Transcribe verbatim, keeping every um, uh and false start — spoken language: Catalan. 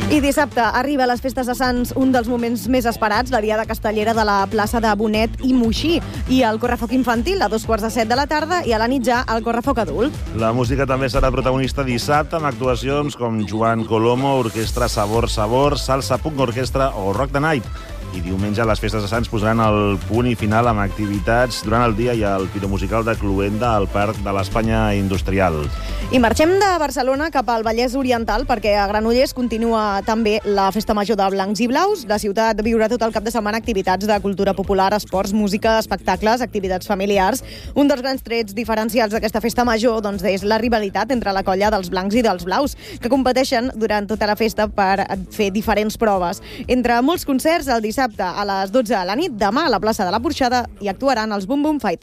I dissabte arriba a les festes de Sants un dels moments més esperats, la diada castellera de la plaça de Bonet i Moixí, i el correfoc infantil a dos quarts de set de la tarda i a la nit ja el correfoc adult. La música també serà protagonista dissabte amb actuacions com Joan Colomo, Orquestra Sabor Sabor, Salsa Punk Orquestra o Rock the Night. I diumenge les festes de Sants posaran el punt i final amb activitats durant el dia i el piromusical de Cluenda al Parc de l'Espanya Industrial. I marxem de Barcelona cap al Vallès Oriental perquè a Granollers continua també la Festa Major de Blancs i Blaus. La ciutat viurà tot el cap de setmana activitats de cultura popular, esports, música, espectacles, activitats familiars. Un dels grans trets diferencials d'aquesta Festa Major doncs, és la rivalitat entre la colla dels blancs i dels blaus, que competeixen durant tota la festa per fer diferents proves. Entre molts concerts, el dissabte a les dotze de la nit, demà a la plaça de la Porxada hi actuaran els Bum Bum Fighters.